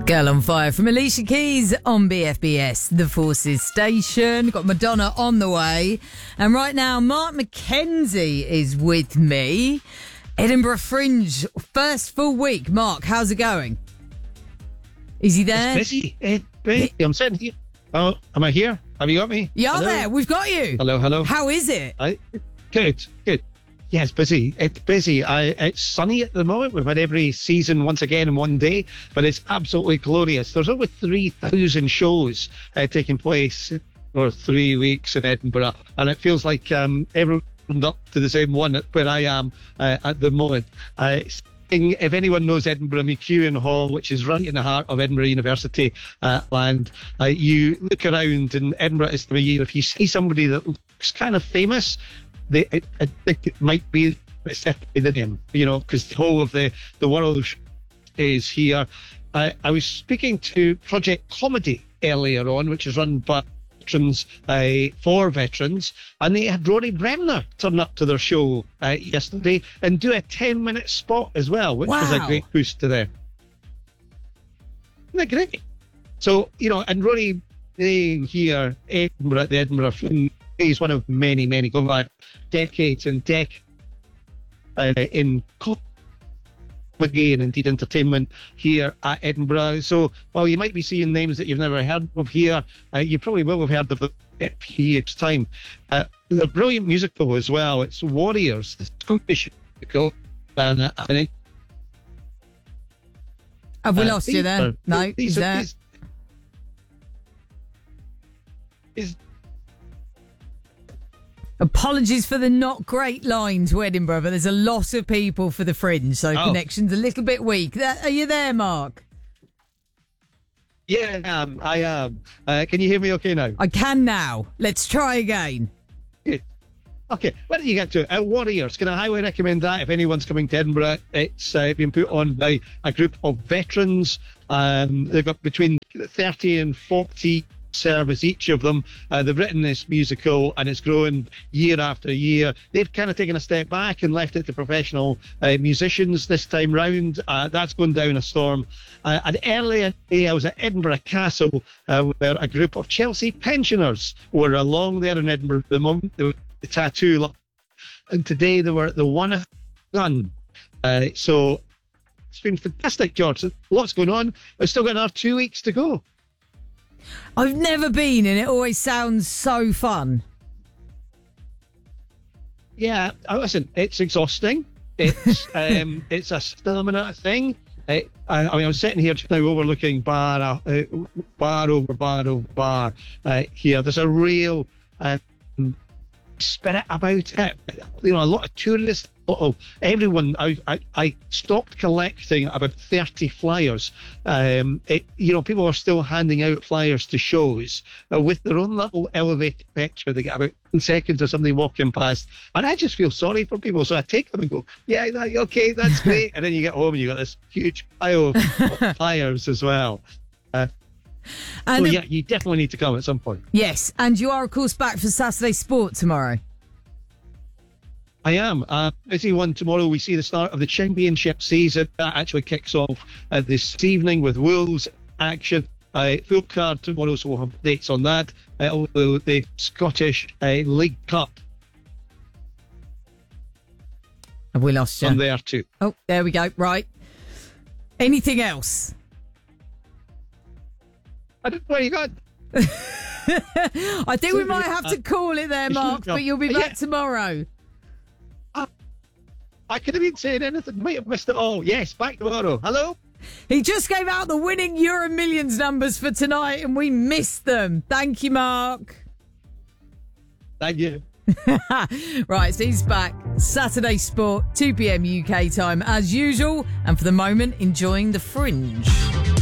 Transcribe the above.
Girl on Fire from Alicia Keys on BFBS, the Forces station. Got Madonna on the way. And right now, Mark McKenzie is with me. Edinburgh Fringe, first full week. Mark, how's it going? Is he there? It's busy. It's busy. I'm sitting here. Oh, am I here? Have you got me? You are Hello? there. We've got you. Hello. How is it? Good. Yeah, it's busy. It's sunny at the moment. We've had every season once again in one day, but it's absolutely glorious. There's over 3,000 shows taking place for 3 weeks in Edinburgh, and it feels like everyone's up to the same one where I am at the moment. If anyone knows Edinburgh McEwen Hall, which is right in the heart of Edinburgh University land, you look around in Edinburgh this time of year, if you see somebody that looks kind of famous, I think it might be the name, because the whole of the world is here. I was speaking to Project Comedy earlier on, which is run by veterans for veterans, and they had Rory Bremner turn up to their show yesterday and do a 10-minute spot as well, which was a great boost to them. Isn't that great? So, and Rory here Edinburgh at the Edinburgh Fringe, he's one of many, going back decades and decades in comedy and indeed entertainment here at Edinburgh. So while you might be seeing names that you've never heard of here, you probably will have heard of them at each time. A brilliant musical as well. It's Warriors, the Scottish musical. And I think have we lost you there? No, he's there. Apologies for the not great line to Edinburgh, but there's a lot of people for the Fringe, so connection's a little bit weak. Are you there, Mark? Yeah, I am. Can you hear me okay now? I can now. Let's try again. Good. Okay, where did you get to? Warriors. Can I highly recommend that if anyone's coming to Edinburgh? It's been put on by a group of veterans. They've got between 30 and 40 service each of them. They've written this musical and it's growing year after year. They've kind of taken a step back and left it to professional musicians this time round. That's going down a storm. And earlier today I was at Edinburgh Castle where a group of Chelsea pensioners were along there in Edinburgh at the moment. They were the tattoo, and today they were at the One Gun. So it's been fantastic, George. Lots going on. We've still got another 2 weeks to go. I've never been, and it always sounds so fun. Yeah, listen, it's exhausting. It's it's a stamina thing. I was sitting here just now overlooking bar over bar here. There's a real spirit about it. A lot of tourists. Everyone. I stopped collecting about 30 flyers. People are still handing out flyers to shows with their own little elevated picture. They get about 10 seconds of somebody walking past, and I just feel sorry for people. So I take them and go, "Yeah, okay, that's great." And then you get home and you got this huge pile of flyers as well. You definitely need to come at some point. Yes, and you are of course back for Saturday Sport tomorrow. I am. Busy one tomorrow. We see the start of the championship season. That actually kicks off this evening with Wolves action. Full card tomorrow, so we'll have dates on that. Although the Scottish League Cup. Have we lost you? On there too. Oh, there we go. Right. Anything else? I don't know where you got. I think we might have to call it there, Mark, but you'll be back tomorrow. I could have been saying anything. Might have missed it all. Yes, back tomorrow. Hello? He just gave out the winning Euro Millions numbers for tonight and we missed them. Thank you, Mark. Thank you. Right, so he's back. Saturday Sport, 2 p.m. UK time as usual. And for the moment, enjoying the Fringe.